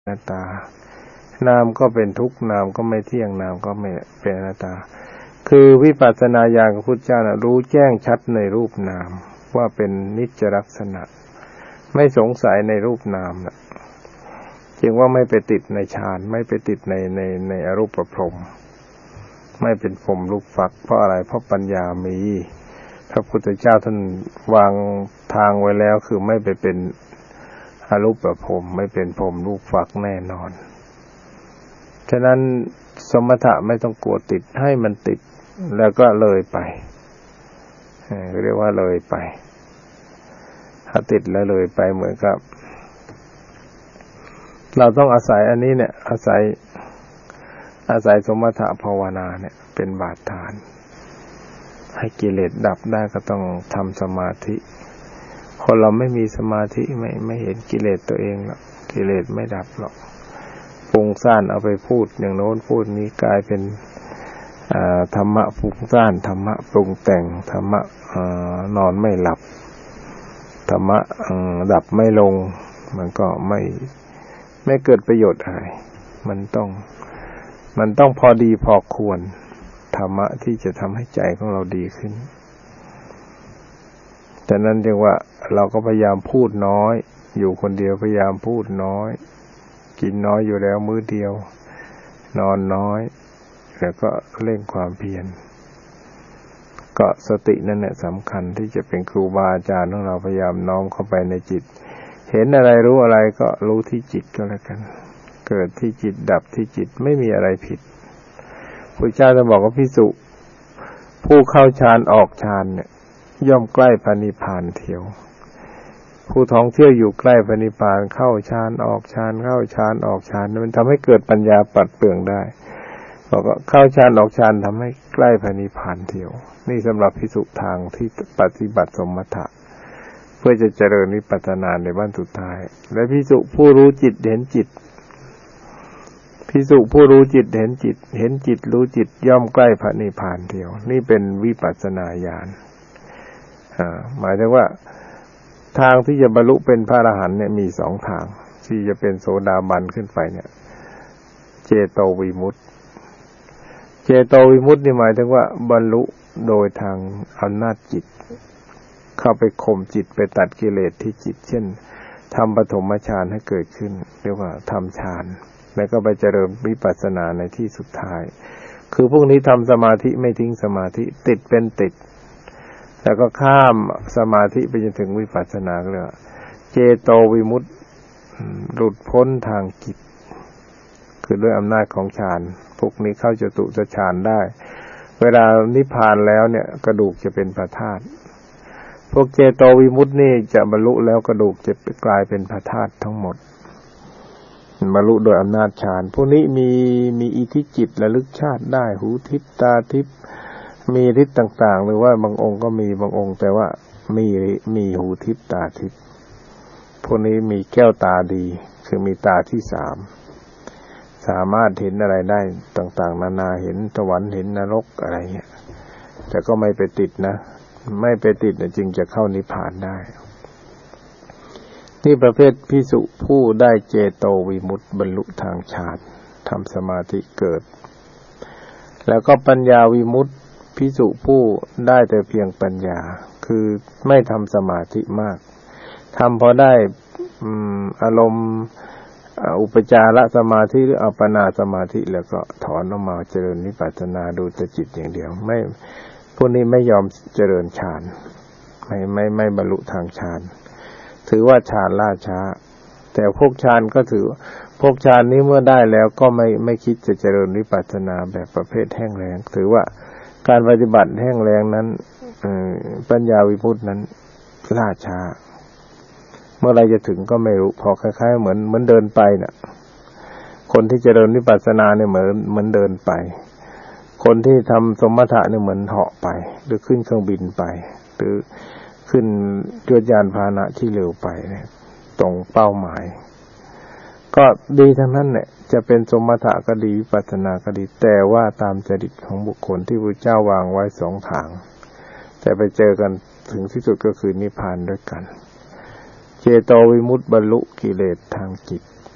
อนัตตานามก็เป็นทุกข์นามก็ไม่เที่ยงนามก็ไม่เป็นอนัตตาคือวิปัสสนาญาณของพุทธเจ้านะรู้แจ้งชัดในรูปนามว่าเป็นนิจจลักษณะไม่สงสัยในรูปนามนะจึงว่าไม่ไปติดในฌานไม่ไปติดในอรูปพรหมไม่เป็นพรหมลูกฟักเพราะอะไรเพราะปัญญามีพระพุทธเจ้าท่านวางทางไว้แล้วคือไม่ไปเป็นอรูปพรหมไม่เป็นพรหมลูกฟักแน่นอนฉะนั้นสมถะไม่ต้องกลัวติดให้มันติดแล้วก็เลยไปเรียกว่าเลยไปถ้าติดแล้วเลยไปเหมือนกับเราต้องอาศัยอันนี้เนี่ยอาศัยสมถะภาวนาเนี่ยเป็นบาดฐานให้กิเลสดับได้ก็ต้องทำสมาธิคนเราไม่มีสมาธิไม่เห็นกิเลสตัวเองหรอกกิเลสไม่ดับหรอกปรุงซ่านเอาไปพูดอย่างโน้นพูดนี้กลายเป็นธรรมะปรุงซ่านธรรมะปรุงแต่งธรรมะนอนไม่หลับธรรมะดับไม่ลงมันก็ไม่เกิดประโยชน์อะไรมันต้องพอดีพอควรธรรมะที่จะทำให้ใจของเราดีขึ้นแต่นั้นจึงว่าเราก็พยายามพูดน้อยอยู่คนเดียวพยายามพูดน้อยกินน้อยอยู่แล้วมื้อเดียวนอนน้อยแล้วก็เร่งความเพียรก็สตินั่นแหละสำคัญที่จะเป็นครูบาอาจารย์ของเราพยายามน้อมเข้าไปในจิตเห็นอะไรรู้อะไรก็รู้ที่จิตก็แล้วกันเกิดที่จิตดับที่จิตไม่มีอะไรผิดพระเจ้าจะบอกว่าภิกษุผู้เข้าฌานออกฌานเนี่ยย่อมใกล้พระนิพพานเที่ยวผู้ท่องเที่ยวอยู่ใกล้พระนิพพานเข้าฌานออกฌานเข้าฌานออกฌานมันทำให้เกิดปัญญาปัดเปลืองได้บอกว่าเข้าฌานออกฌานทำให้ใกล้พระนิพพานเที่ยวนี่สำหรับภิกษุทางที่ปฏิบัติสมถะเพื่อจะเจริญวิปัสสนาในวันสุดท้ายและภิกษุผู้รู้จิตเห็นจิตภิกษุผู้รู้จิตเห็นจิตเห็นจิตรู้จิตย่อมใกล้พระนิพพานเที่ยวนี่เป็นวิปัสสนาญาณหมายถึงว่าทางที่จะบรรลุเป็นพระอรหันต์เนี่ยมีสองทางที่จะเป็นโสดาบันขึ้นไปเนี่ยเจโตวิมุตติเจโตวิมุตตินี่หมายถึงว่าบรรลุโดยทางอำนาจจิตเข้าไปข่มจิตไปตัดกิเลสที่จิตเช่นทำปฐมฌานให้เกิดขึ้นเรียกว่าทำฌานแล้วก็ไปเจริญวิปัสสนาในที่สุดท้ายคือพวกนี้ทำสมาธิไม่ทิ้งสมาธิติดเป็นติดแล้วก็ข้ามสมาธิไปจนถึงวิปัสสนาเลยเจโตวิมุตติหลุดพ้นทางจิตคือด้วยอำนาจของฌานพวกนี้เข้าจตุตฌานได้เวลานิพพานแล้วเนี่ยกระดูกจะเป็นพระธาตุพวกเจโตวิมุตตินี่จะบรรลุแล้วกระดูกจะกลายเป็นพระธาตุทั้งหมดบรรลุโดยอำนาจฌานพวกนี้มีอิทธิจิตระลึกชาติได้หูทิพตาทิพมีฤทธิ์ต่างๆหรือว่าบางองค์ก็มีบางองค์แต่ว่ามีหูทิพตาทิพพวกนี้มีแก้วตาดีคือมีตาที่สามสามารถเห็นอะไรได้ต่างๆนานาเห็นสวรรค์เห็นนรกอะไรเงี้ยแต่ก็ไม่ไปติดนะไม่ไปติดนะจึงจะเข้านิพพานได้นี่ประเภทภิกษุผู้ได้เจโตวิมุตติบรรลุทางฌานทำสมาธิเกิดแล้วก็ปัญญาวิมุตติภิกษุผู้ได้แต่เพียงปัญญาคือไม่ทำสมาธิมากทำพอได้อารมณ์อุปจารสมาธิหรืออัปปนาสมาธิแล้วก็ถอนออกมาเจริญวิปัสสนาดูแต่จิตอย่างเดียวไม่พวกนี้ไม่ยอมเจริญฌานไม่บรรลุทางฌานถือว่าฌานล่าช้าแต่พวกฌานก็ถือพวกฌานนี้เมื่อได้แล้วก็ไม่คิดจะเจริญวิปัสสนาแบบประเภทแห้งแล้งถือว่าการปฏิบัติแห้งแล้งนั้นปัญญาวิมุตตินั้นล่าช้าเมื่อไรจะถึงก็ไม่รู้พอคล้ายๆเหมือนเดินไปน่ะคนที่เจริญวิปัสสนาเนี่ยเหมือนเดินไปคนที่ทำสมถะเนี่ยเหมือนเหาะไปหรือขึ้นเครื่องบินไปหรือขึ้นยานพาหนะที่เร็วไปเนี่ยตรงเป้าหมายก็ดีทั้งนั้นแหละจะเป็นสมถะก็ดีวิปัสสนาก็ดีแต่ว่าตามจริตของบุคคลที่พระเจ้าวางไว้สองทางแต่ไปเจอกันถึงที่สุดก็คือนิพพานด้วยกันเจโตวิมุตติบรรลุกิเลสทางจิต